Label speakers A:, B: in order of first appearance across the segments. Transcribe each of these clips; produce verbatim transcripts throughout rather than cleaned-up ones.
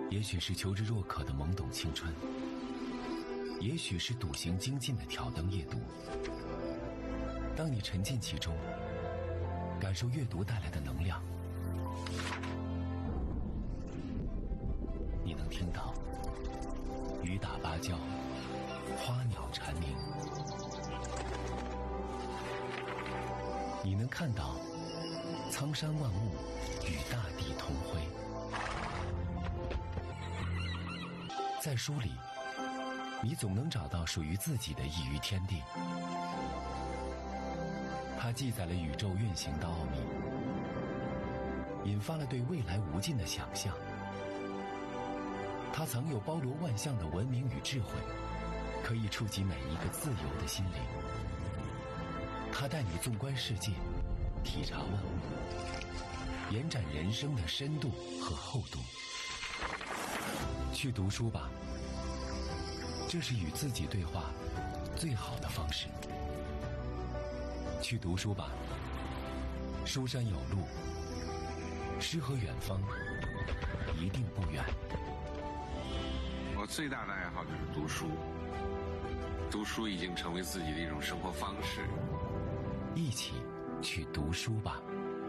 A: 也许是求知若渴的懵懂青春，也许是笃行精进的挑灯夜读。当你沉浸其中，感受阅读带来的能量，你能听到雨打芭蕉，花鸟蝉鸣，你能看到苍山万物与大地同辉。在书里，你总能找到属于自己的一隅天地。它记载了宇宙运行的奥秘，引发了对未来无尽的想象。它藏有包罗万象的文明与智慧，可以触及每一个自由的心灵。它带你纵观世界，体察万物，延展人生的深度和厚度。去读书吧，这是与自己对话最好的方式。去读书吧，书山有路，诗和远方一定不远。
B: 我最大的爱好就是读书，读书已经成为自己的一种生活方式。
A: 一起去读书吧。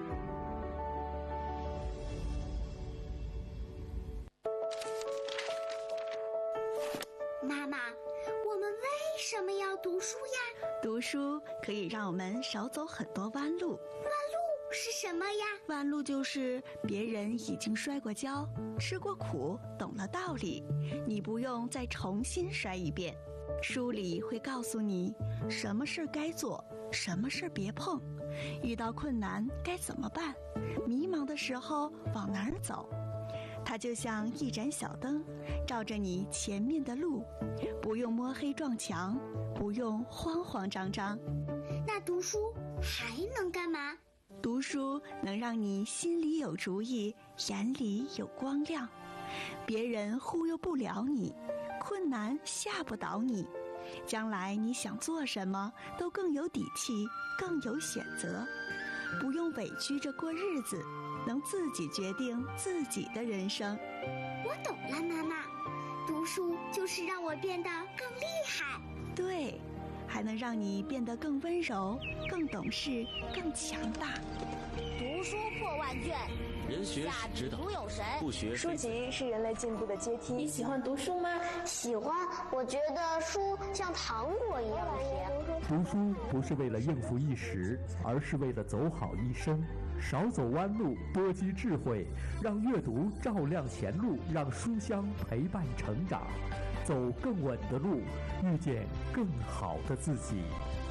C: 妈妈，我们为什么要读书呀？
D: 读书可以让我们少走很多弯路。
C: 弯路是什么呀？
D: 弯路就是别人已经摔过跤，吃过苦，懂了道理，你不用再重新摔一遍。书里会告诉你什么事该做，什么事别碰，遇到困难该怎么办，迷茫的时候往哪儿走。它就像一盏小灯，照着你前面的路，不用摸黑撞墙，不用慌慌张张。
C: 那读书还能干嘛？
D: 读书能让你心里有主意，眼里有光亮，别人忽悠不了你，困难吓不倒你，将来你想做什么都更有底气，更有选择，不用委屈着过日子，能自己决定自己的人生。
C: 我懂了，妈妈，读书就是让我变得更厉害。
D: 对，还能让你变得更温柔，更懂事，更强大。
E: 读书破万卷，
F: 人学是指导，不学
G: 书籍是人类进步的阶梯。
H: 你喜欢读书吗？
E: 喜欢，我觉得书像糖果一样甜。
I: 读书不是为了应付一时，而是为了走好一生。少走弯路，多积智慧，让阅读照亮前路，让书香陪伴成长，走更稳的路，遇见更好的自己。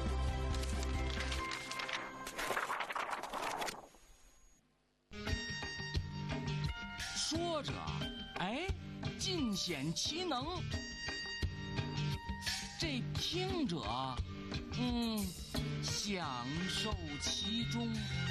J: 说着，哎，尽显其能；这听着，嗯，享受其中。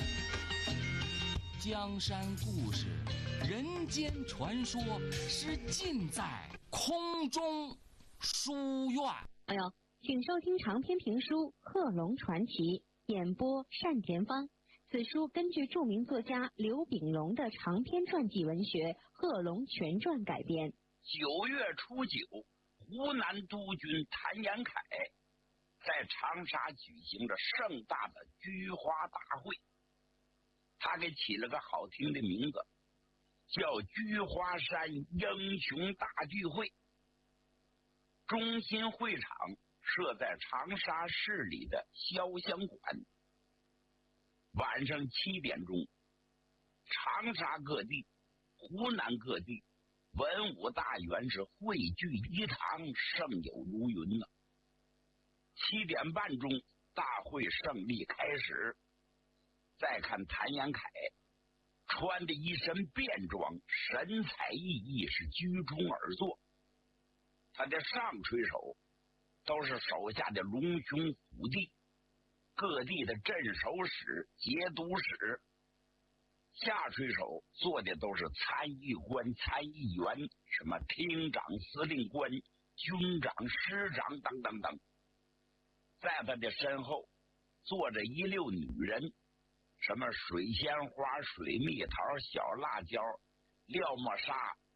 J: 江山故事，人间传说，是尽在空中书院。
K: 朋友，请收听长篇评书《贺龙传奇》，演播单田芳。此书根据著名作家刘秉荣的长篇传记文学《贺龙全传》改编。
L: 九月初九，湖南督军谭延闿在长沙举行着盛大的菊花大会。他给起了个好听的名字，叫菊花山英雄大聚会。中心会场设在长沙市里的潇湘馆。晚上七点钟，长沙各地、湖南各地文武大员是汇聚一堂，盛有如云了。七点半钟，大会胜利开始。再看谭延闿，穿的一身便装，神采奕奕，是居中而坐。他的上垂手都是手下的龙兄虎弟，各地的镇守使、节度使；下垂手做的都是参议官、参议员，什么厅长、司令官、军长、师长等等等。在他的身后坐着一溜女人，什么水仙花、水蜜桃、小辣椒、廖沫沙、